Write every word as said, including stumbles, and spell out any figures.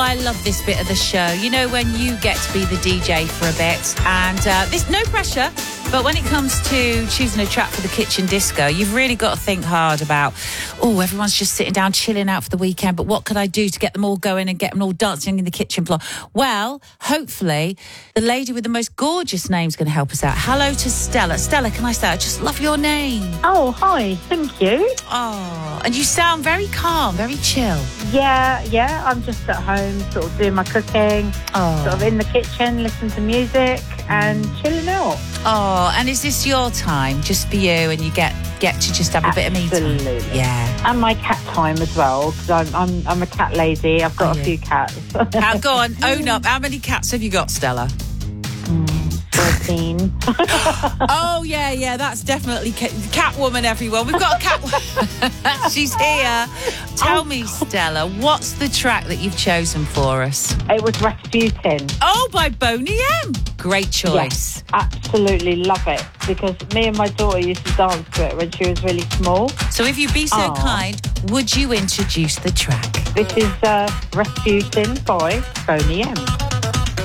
I love this bit of the show. You know, when you get to be the D J for a bit, and uh, this no pressure, but when it comes to choosing a track for the kitchen disco, you've really got to think hard about, oh, everyone's just sitting down, chilling out for the weekend, but what could I do to get them all going and get them all dancing in the kitchen floor? Well, hopefully, the lady with the most gorgeous name is going to help us out. Hello to Stella. Stella, can I say, I just love your name. Oh, hi. Thank you. Oh, and you sound very calm, very chill. Yeah, yeah. I'm just at home, sort of doing my cooking, Oh. sort of in the kitchen, listening to music and chilling out. Oh, and is this your time, just for you, and you get get to just have a bit of me time? Absolutely. Yeah. And my cat time as well, because I'm, I'm I'm a cat lady. I've got Oh, a yeah. few cats. Now, go on, own up. How many cats have you got, Stella? fourteen. Oh, yeah, yeah, that's definitely ca- Catwoman, everyone. We've got a cat. She's here. Tell me, Stella, what's the track that you've chosen for us? It was Rasputin. Oh, by Boney M. Great choice. Yes, absolutely love it, because me and my daughter used to dance to it when she was really small. So if you'd be so Aw. kind, would you introduce the track? This is uh, Rasputin by Boney M.